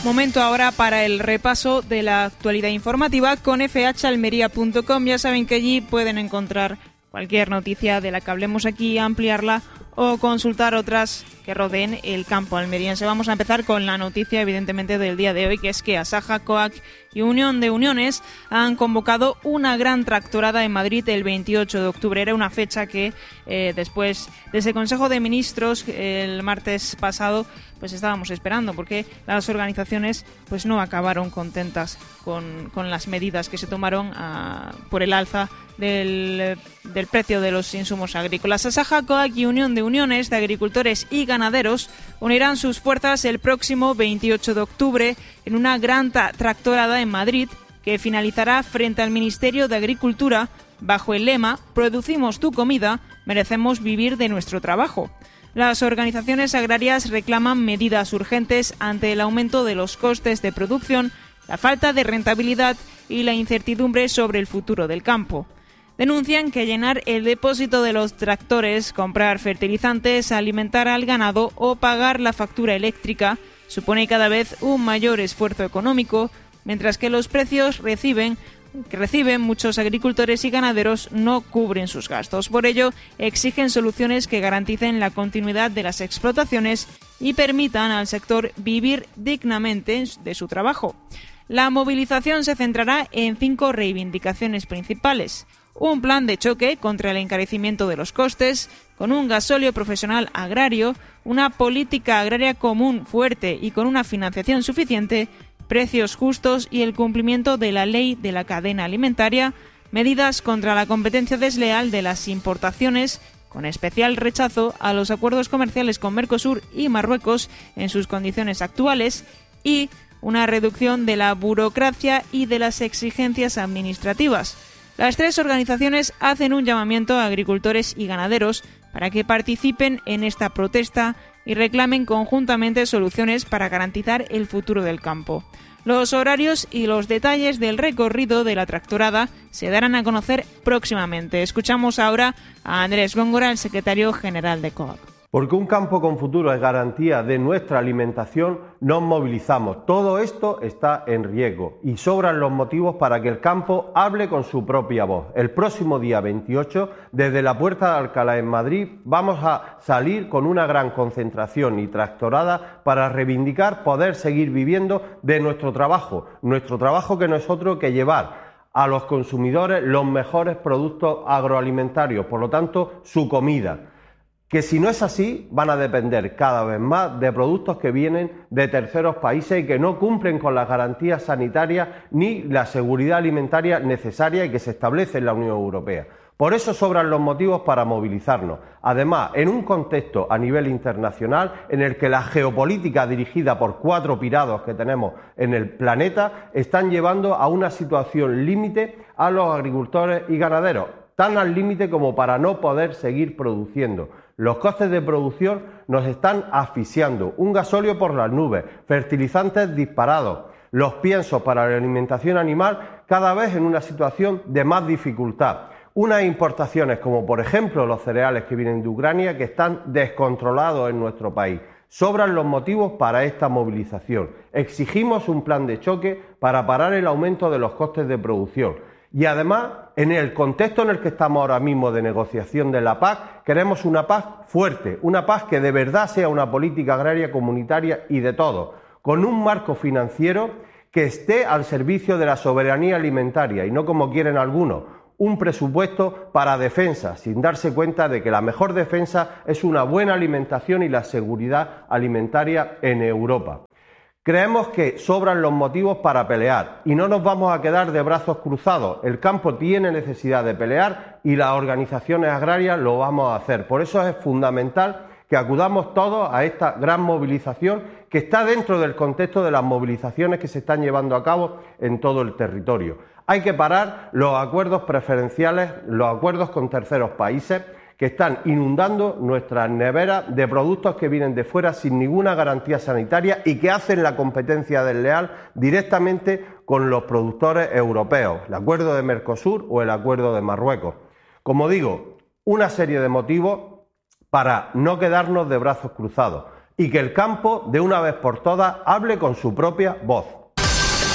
Momento ahora para el repaso de la actualidad informativa con fhalmería.com. Ya saben que allí pueden encontrar cualquier noticia de la que hablemos aquí, ampliarla o consultar otras que rodeen el campo almeriense. Vamos a empezar con la noticia, evidentemente, del día de hoy, que es que Asaja, COAG y Unión de Uniones han convocado una gran tractorada en Madrid el 28 de octubre. Era una fecha que después de ese Consejo de Ministros el martes pasado pues estábamos esperando, porque las organizaciones pues no acabaron contentas con las medidas que se tomaron por el alza del precio de los insumos agrícolas. Asaja, COAG y Unión de Uniones de Agricultores y Ganaderos unirán sus fuerzas el próximo 28 de octubre en una gran tractorada en Madrid que finalizará frente al Ministerio de Agricultura bajo el lema «Producimos tu comida, merecemos vivir de nuestro trabajo». Las organizaciones agrarias reclaman medidas urgentes ante el aumento de los costes de producción, la falta de rentabilidad y la incertidumbre sobre el futuro del campo. Denuncian que llenar el depósito de los tractores, comprar fertilizantes, alimentar al ganado o pagar la factura eléctrica supone cada vez un mayor esfuerzo económico, mientras que los precios que reciben muchos agricultores y ganaderos no cubren sus gastos. Por ello, exigen soluciones que garanticen la continuidad de las explotaciones y permitan al sector vivir dignamente de su trabajo. La movilización se centrará en 5 reivindicaciones principales: un plan de choque contra el encarecimiento de los costes, con un gasóleo profesional agrario, una política agraria común fuerte y con una financiación suficiente, precios justos y el cumplimiento de la ley de la cadena alimentaria, medidas contra la competencia desleal de las importaciones, con especial rechazo a los acuerdos comerciales con Mercosur y Marruecos en sus condiciones actuales, y una reducción de la burocracia y de las exigencias administrativas. Las 3 organizaciones hacen un llamamiento a agricultores y ganaderos para que participen en esta protesta y reclamen conjuntamente soluciones para garantizar el futuro del campo. Los horarios y los detalles del recorrido de la tractorada se darán a conocer próximamente. Escuchamos ahora a Andrés Góngora, el secretario general de COAG. Porque un campo con futuro es garantía de nuestra alimentación, nos movilizamos. Todo esto está en riesgo y sobran los motivos para que el campo hable con su propia voz. El próximo día 28, desde la Puerta de Alcalá en Madrid, vamos a salir con una gran concentración y tractorada para reivindicar poder seguir viviendo de nuestro trabajo que no es otro que llevar a los consumidores los mejores productos agroalimentarios, por lo tanto, su comida. Que si no es así, van a depender cada vez más de productos que vienen de terceros países y que no cumplen con las garantías sanitarias ni la seguridad alimentaria necesaria y que se establece en la Unión Europea. Por eso sobran los motivos para movilizarnos. Además, en un contexto a nivel internacional en el que la geopolítica dirigida por 4 pirados que tenemos en el planeta están llevando a una situación límite a los agricultores y ganaderos, tan al límite como para no poder seguir produciendo. Los costes de producción nos están asfixiando, un gasóleo por las nubes, fertilizantes disparados, los piensos para la alimentación animal cada vez en una situación de más dificultad. Unas importaciones como por ejemplo los cereales que vienen de Ucrania que están descontrolados en nuestro país. Sobran los motivos para esta movilización. Exigimos un plan de choque para parar el aumento de los costes de producción. Y además, en el contexto en el que estamos ahora mismo de negociación de la PAC, queremos una PAC fuerte, una PAC que de verdad sea una política agraria comunitaria y de todos, con un marco financiero que esté al servicio de la soberanía alimentaria y no como quieren algunos, un presupuesto para defensa, sin darse cuenta de que la mejor defensa es una buena alimentación y la seguridad alimentaria en Europa. Creemos que sobran los motivos para pelear y no nos vamos a quedar de brazos cruzados. El campo tiene necesidad de pelear y las organizaciones agrarias lo vamos a hacer. Por eso es fundamental que acudamos todos a esta gran movilización que está dentro del contexto de las movilizaciones que se están llevando a cabo en todo el territorio. Hay que parar los acuerdos preferenciales, los acuerdos con terceros países que están inundando nuestras neveras de productos que vienen de fuera sin ninguna garantía sanitaria y que hacen la competencia desleal directamente con los productores europeos, el acuerdo de Mercosur o el acuerdo de Marruecos. Como digo, una serie de motivos para no quedarnos de brazos cruzados. y que el campo, de una vez por todas, hable con su propia voz.